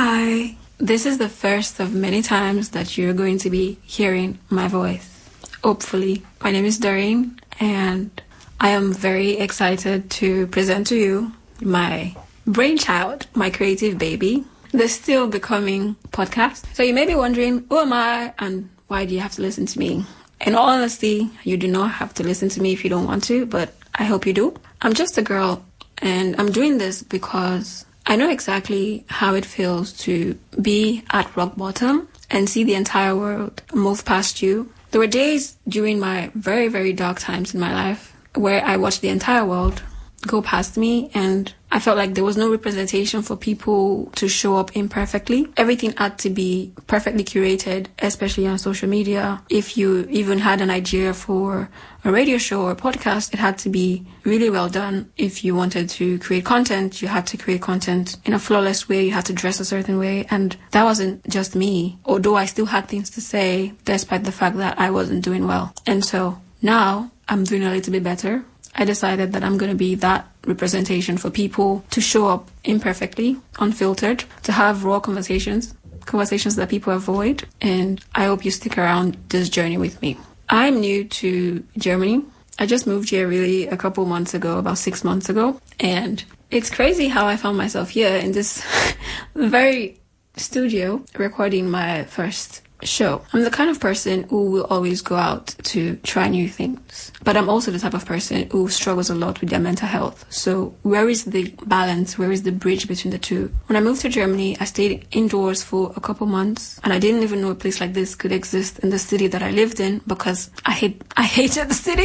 Hi. This is the first of many times that you're going to be hearing my voice. Hopefully. My name is Doreen, and I am very excited to present to you my brainchild, my creative baby, the Still Becoming podcast. So you may be wondering, who am I and why do you have to listen to me? In all honesty, you do not have to listen to me if you don't want to, but I hope you do. I'm just a girl, and I'm doing this because I know exactly how it feels to be at rock bottom and see the entire world move past you. There were days during my very, very dark times in my life where I watched the entire world go past me, and I felt like there was no representation for people to show up imperfectly. Everything had to be perfectly curated, especially on social media. If you even had an idea for a radio show or a podcast, it had to be really well done. If you wanted to create content, you had to create content in a flawless way. You had to dress a certain way. And that wasn't just me, although I still had things to say, despite the fact that I wasn't doing well. And so now I'm doing a little bit better. I decided that I'm going to be that representation for people to show up imperfectly, unfiltered, to have raw conversations that people avoid. And I hope you stick around this journey with me. I'm new to Germany. I just moved here really a couple months ago, about 6 months ago. And it's crazy how I found myself here in this very studio recording my first show. I'm the kind of person who will always go out to try new things, but I'm also the type of person who struggles a lot with their mental health. So where is the balance? Where is the bridge between the two? When I moved to Germany, I stayed indoors for a couple months, and I didn't even know a place like this could exist in the city that I lived in because I hated the city.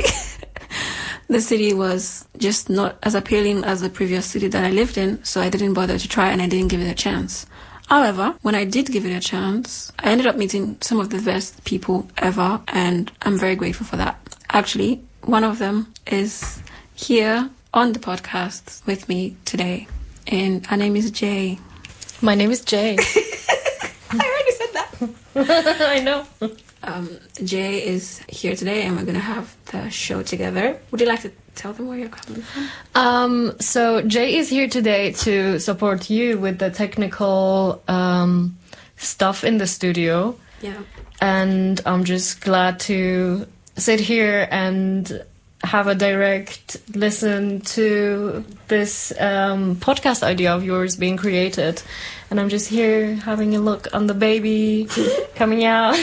The city was just not as appealing as the previous city that I lived in, so I didn't bother to try, and I didn't give it a chance. However, when I did give it a chance, I ended up meeting some of the best people ever, and I'm very grateful for that. Actually, one of them is here on the podcast with me today, and her name is Jay. My name is Jay. I already said that. I know. Jay is here today, and we're going to have the show together. Would you like to tell them where you're coming from? So Jay is here today to support you with the technical stuff in the studio. Yeah. And I'm just glad to sit here and have a direct listen to this podcast idea of yours being created. And I'm just here having a look on the baby coming out.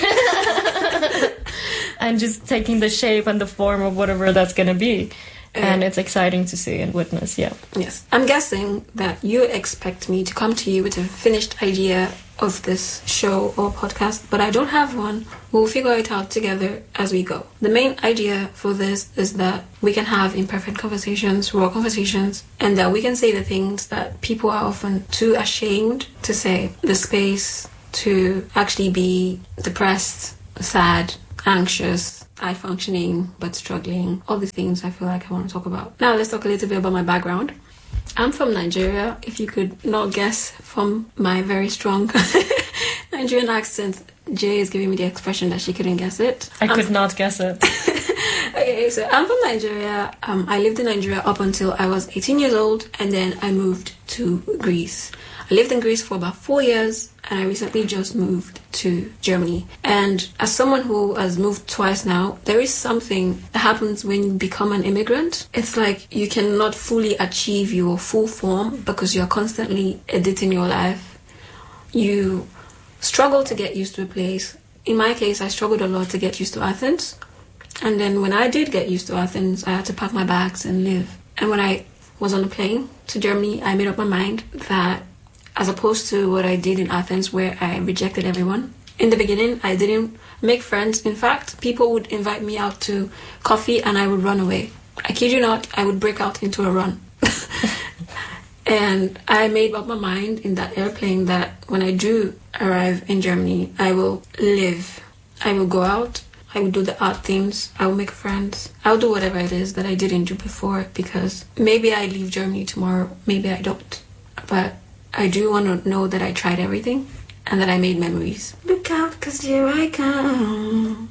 And just taking the shape and the form of whatever that's going to be. And it's exciting to see and witness, yeah. Yes. I'm guessing that you expect me to come to you with a finished idea of this show or podcast, but I don't have one. We'll figure it out together as we go. The main idea for this is that we can have imperfect conversations, raw conversations, and that we can say the things that people are often too ashamed to say. The space to actually be depressed, sad, anxious, high-functioning but struggling, all these things I feel like I want to talk about. Now let's talk a little bit about my background. I'm from Nigeria, if you could not guess from my very strong Nigerian accent. Jay is giving me the expression that she couldn't guess it. I could not guess it. Okay, so I'm from Nigeria. I lived in Nigeria up until I was 18 years old, and then I moved to Greece. I lived in Greece for about 4 years, and I recently just moved to Germany. And as someone who has moved twice now, there is something that happens when you become an immigrant. It's like you cannot fully achieve your full form because you're constantly editing your life. You struggle to get used to a place. In my case, I struggled a lot to get used to Athens. And then when I did get used to Athens, I had to pack my bags and live. And when I was on a plane to Germany, I made up my mind that as opposed to what I did in Athens, where I rejected everyone. In the beginning, I didn't make friends. In fact, people would invite me out to coffee and I would run away. I kid you not, I would break out into a run. And I made up my mind in that airplane that when I do arrive in Germany, I will live. I will go out. I will do the art things. I will make friends. I'll do whatever it is that I didn't do before, because maybe I leave Germany tomorrow, maybe I don't. But I do want to know that I tried everything and that I made memories. Look out, 'cause here I come.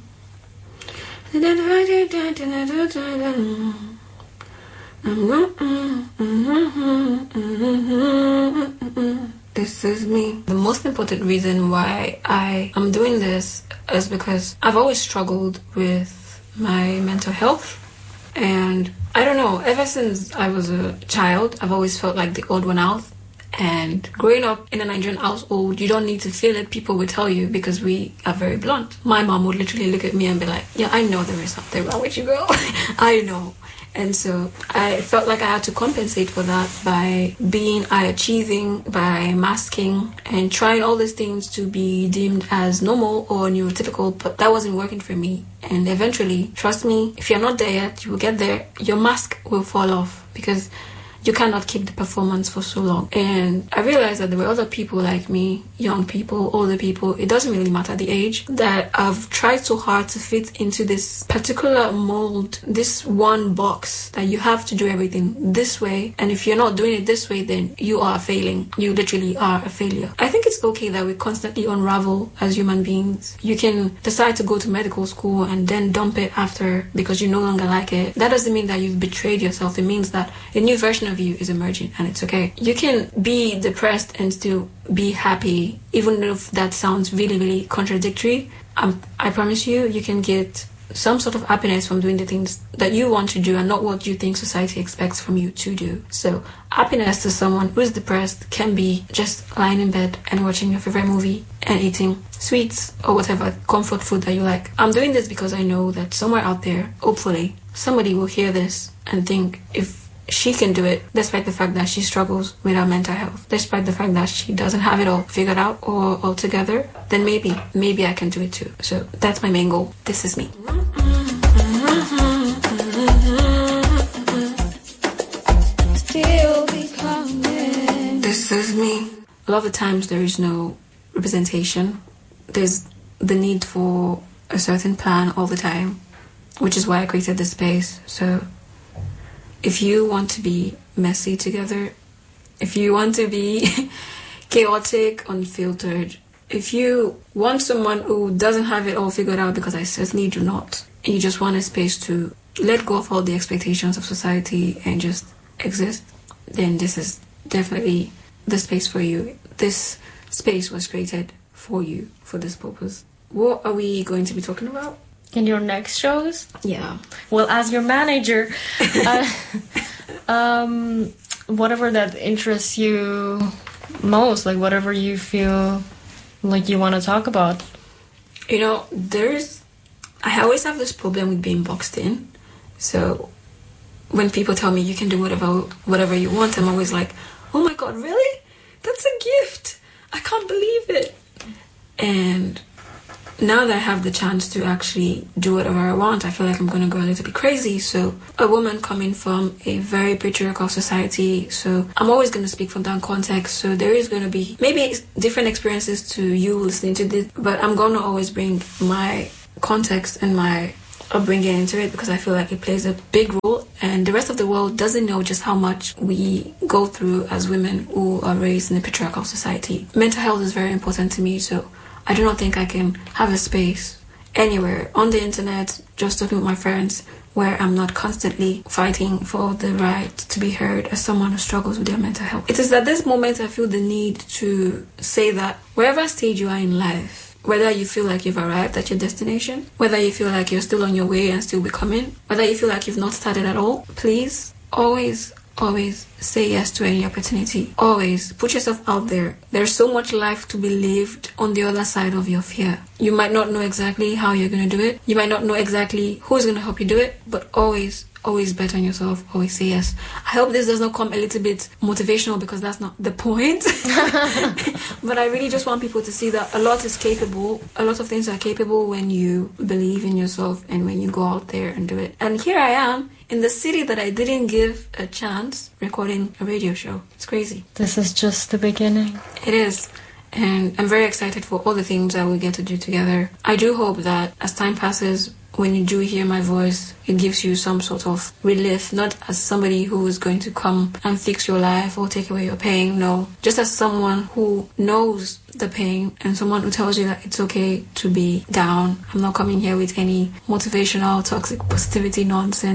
This is me. The most important reason why I am doing this is because I've always struggled with my mental health. And I don't know, ever since I was a child, I've always felt like the odd one out. And growing up in a Nigerian household, you don't need to feel it. People will tell you because we are very blunt. My mom would literally look at me and be like, yeah, I know there is something wrong with you, girl. I know. And so I felt like I had to compensate for that by being achieving, by masking, and trying all these things to be deemed as normal or neurotypical, but that wasn't working for me. And eventually, trust me, if you're not there yet, you will get there. Your mask will fall off because you cannot keep the performance for so long. And I realized that there were other people like me, young people, older people, it doesn't really matter the age, that have tried so hard to fit into this particular mold, this one box that you have to do everything this way. And if you're not doing it this way, then you are failing. You literally are a failure. I think it's okay that we constantly unravel as human beings. You can decide to go to medical school and then dump it after because you no longer like it. That doesn't mean that you've betrayed yourself. It means that a new version of you is emerging, and it's okay. You can be depressed and still be happy, even if that sounds really, really contradictory. I promise you, you can get some sort of happiness from doing the things that you want to do and not what you think society expects from you to do. So happiness to someone who is depressed can be just lying in bed and watching your favorite movie and eating sweets or whatever comfort food that you like. I'm doing this because I know that somewhere out there, hopefully, somebody will hear this and think, if she can do it, despite the fact that she struggles with her mental health, despite the fact that she doesn't have it all figured out or all together, then maybe I can do it too. So that's my main goal. This is me. Still becoming. This is me. A lot of the times there is no representation. There's the need for a certain plan all the time, which is why I created this space. So if you want to be messy together, if you want to be chaotic, unfiltered, if you want someone who doesn't have it all figured out, because I certainly do not, and you just want a space to let go of all the expectations of society and just exist, then this is definitely the space for you. This space was created for you, for this purpose. What are we going to be talking about? In your next shows? Yeah. Well, as your manager, whatever that interests you most, like whatever you feel like you want to talk about. You know, I always have this problem with being boxed in. So when people tell me you can do whatever you want, I'm always like, oh my God, really? That's a gift. I can't believe it. And now that I have the chance to actually do whatever I want, I feel like I'm going to go a little bit crazy. So a woman coming from a very patriarchal society, so I'm always going to speak from that context. So there is going to be maybe different experiences to you listening to this, but I'm going to always bring my context and my upbringing into it because I feel like it plays a big role, and the rest of the world doesn't know just how much we go through as women who are raised in a patriarchal society. Mental health is very important to me, so I do not think I can have a space anywhere on the internet, just talking with my friends, where I'm not constantly fighting for the right to be heard as someone who struggles with their mental health. It is at this moment I feel the need to say that wherever stage you are in life, whether you feel like you've arrived at your destination, whether you feel like you're still on your way and still becoming, whether you feel like you've not started at all, please always say yes to any opportunity. Always put yourself out there. There's so much life to be lived on the other side of your fear. You might not know exactly how you're going to do it. You might not know exactly who's going to help you do it, but always bet on yourself. Always say yes. I hope this does not come a little bit motivational because that's not the point. But I really just want people to see that a lot is capable. A lot of things are capable when you believe in yourself and when you go out there and do it. And here I am in the city that I didn't give a chance, recording a radio show. It's crazy. This is just the beginning. It is. And I'm very excited for all the things that we get to do together. I do hope that as time passes, when you do hear my voice, it gives you some sort of relief, not as somebody who is going to come and fix your life or take away your pain, no. Just as someone who knows the pain and someone who tells you that it's okay to be down. I'm not coming here with any motivational, toxic positivity nonsense.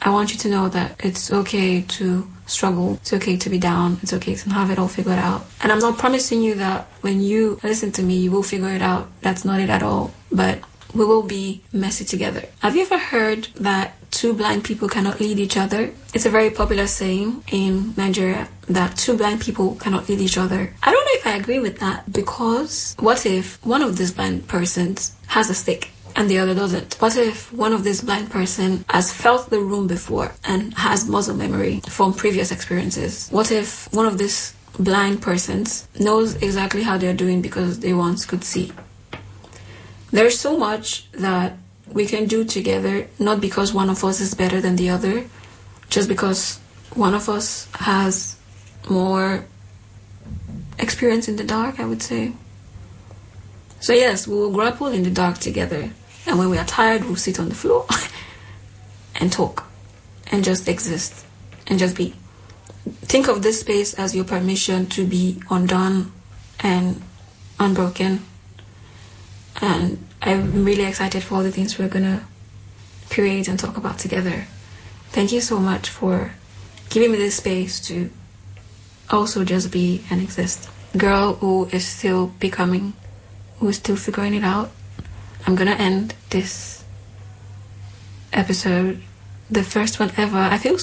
I want you to know that it's okay to struggle. It's okay to be down. It's okay to have it all figured out. And I'm not promising you that when you listen to me, you will figure it out. That's not it at all. But we will be messy together. Have you ever heard that two blind people cannot lead each other? It's a very popular saying in Nigeria that two blind people cannot lead each other. I don't know if I agree with that, because what if one of these blind persons has a stick and the other doesn't? What if one of these blind person has felt the room before and has muscle memory from previous experiences? What if one of these blind persons knows exactly how they're doing because they once could see? There's so much that we can do together, not because one of us is better than the other, just because one of us has more experience in the dark, I would say. So yes, we will grapple in the dark together. And when we are tired, we'll sit on the floor and talk and just exist and just be. Think of this space as your permission to be undone and unbroken. And I'm really excited for all the things we're going to create and talk about together. Thank you so much for giving me this space to also just be and exist. Girl who is still becoming, who is still figuring it out. I'm going to end this episode, the first one ever.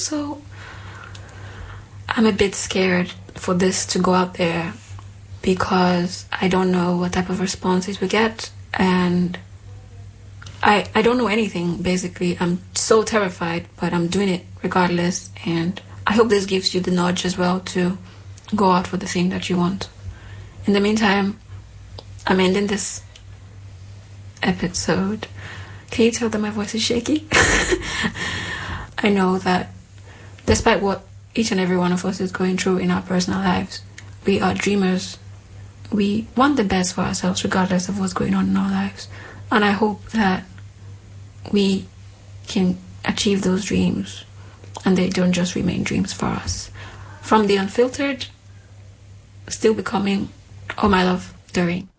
I'm a bit scared for this to go out there because I don't know what type of responses we get. And I don't know anything, basically. I'm so terrified, but I'm doing it regardless. And I hope this gives you the nudge as well to go out for the thing that you want. In the meantime, I'm ending this episode. Can you tell that my voice is shaky? I know that despite what each and every one of us is going through in our personal lives, we are dreamers. We want the best for ourselves regardless of what's going on in our lives. And I hope that we can achieve those dreams and they don't just remain dreams for us. From the Unfiltered, still becoming, oh my love, Doreen.